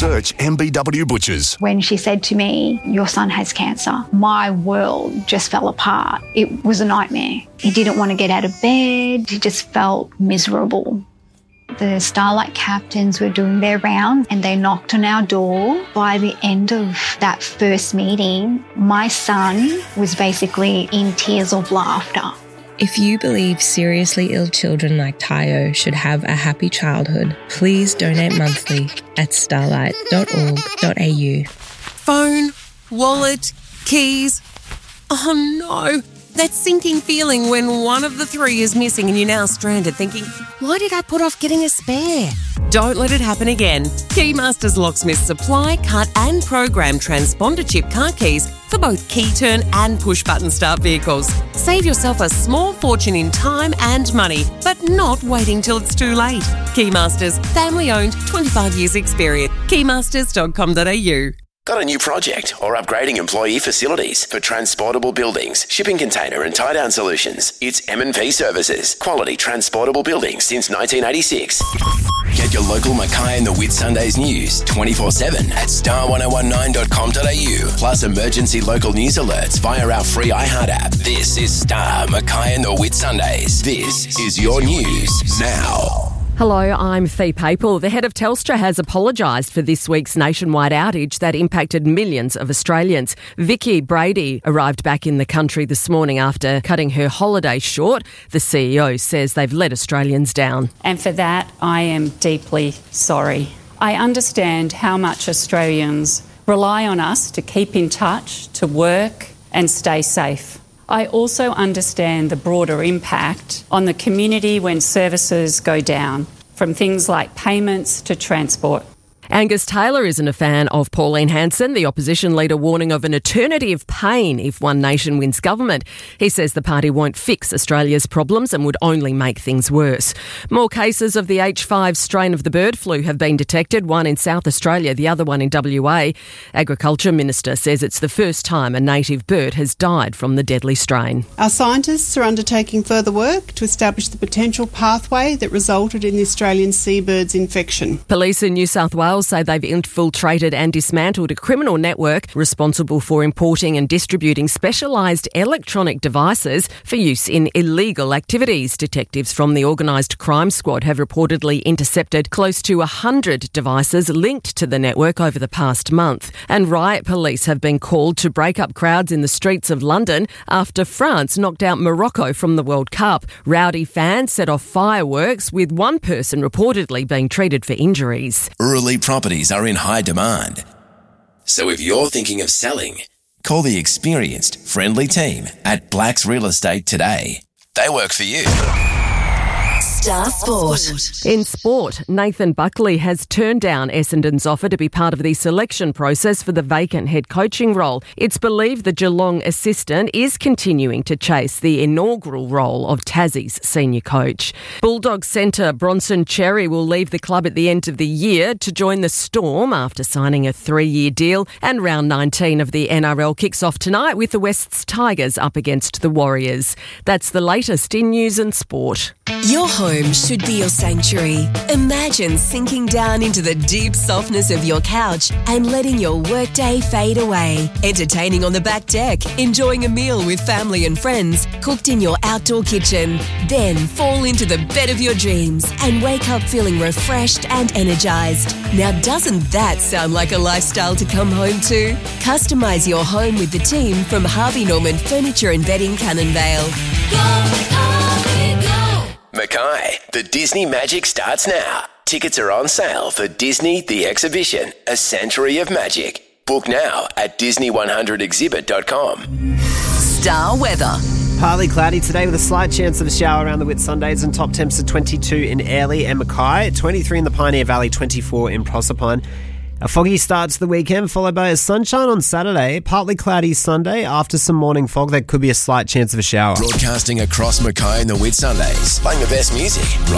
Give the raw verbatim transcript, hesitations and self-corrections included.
Search M B W Butchers. When she said to me, your son has cancer, my world just fell apart. It was a nightmare. He didn't want to get out of bed. He just felt miserable. The Starlight captains were doing their rounds and they knocked on our door. By the end of that first meeting, my son was basically in tears of laughter. If you believe seriously ill children like Tayo should have a happy childhood, please donate monthly at starlight dot org dot a u. Phone, wallet, keys. Oh no, that sinking feeling when one of the three is missing and you're now stranded thinking, why did I put off getting a spare? Don't let it happen again. Keymasters Locksmiths supply, cut and program transponder chip car keys for both key turn and push button start vehicles. Save yourself a small fortune in time and money, but not waiting till it's too late. Keymasters, family owned, twenty-five years experience. keymasters dot com dot a u. Got a new project or upgrading employee facilities for transportable buildings, shipping container and tie-down solutions? It's M and P Services. Quality transportable buildings since nineteen eighty-six. Get your local Mackay and the Whitsundays news twenty-four seven at star ten nineteen dot com dot a u. Plus emergency local news alerts via our free iHeart app. This is Star, Mackay and the Whitsundays. This is your news now. Hello, I'm Fee Papel. The head of Telstra has apologised for this week's nationwide outage that impacted millions of Australians. Vicky Brady arrived back in the country this morning after cutting her holiday short. The C E O says they've let Australians down. And for that, I am deeply sorry. I understand how much Australians rely on us to keep in touch, to work and stay safe. I also understand the broader impact on the community when services go down, from things like payments to transport. Angus Taylor isn't a fan of Pauline Hanson, the opposition leader warning of an eternity of pain if One Nation wins government. He says the party won't fix Australia's problems and would only make things worse. More cases of the H five strain of the bird flu have been detected, one in South Australia, the other one in W A. Agriculture Minister says it's the first time a native bird has died from the deadly strain. Our scientists are undertaking further work to establish the potential pathway that resulted in the Australian seabird's infection. Police in New South Wales say they've infiltrated and dismantled a criminal network responsible for importing and distributing specialised electronic devices for use in illegal activities. Detectives from the Organised Crime Squad have reportedly intercepted close to one hundred devices linked to the network over the past month. And riot police have been called to break up crowds in the streets of London after France knocked out Morocco from the World Cup. Rowdy fans set off fireworks, with one person reportedly being treated for injuries. Early properties are in high demand. So if you're thinking of selling, call the experienced, friendly team at Blacks Real Estate today. They work for you. Star Sport. In sport, Nathan Buckley has turned down Essendon's offer to be part of the selection process for the vacant head coaching role. It's believed the Geelong assistant is continuing to chase the inaugural role of Tassie's senior coach. Bulldogs centre Bronson Cherry will leave the club at the end of the year to join the Storm after signing a three-year deal, and round nineteen of the N R L kicks off tonight with the West's Tigers up against the Warriors. That's the latest in news and sport. Your home should be your sanctuary. Imagine sinking down into the deep softness of your couch and letting your workday fade away. Entertaining on the back deck, enjoying a meal with family and friends, cooked in your outdoor kitchen. Then fall into the bed of your dreams and wake up feeling refreshed and energised. Now, doesn't that sound like a lifestyle to come home to? Customise your home with the team from Harvey Norman Furniture and Bedding, Cannonvale. Go, Harvey, go! Mackay, the Disney Magic starts now. Tickets are on sale for Disney The Exhibition, A Century of Magic. Book now at disney one hundred exhibit dot com. Star weather. Partly cloudy today with a slight chance of a shower around the Whitsundays, and top temps are twenty-two in Airlie and Mackay, twenty-three in the Pioneer Valley, twenty-four in Proserpine. A foggy start to the weekend, followed by a sunshine on Saturday, partly cloudy Sunday. After some morning fog, there could be a slight chance of a shower. Broadcasting across Mackay and the Whitsundays, playing the best music.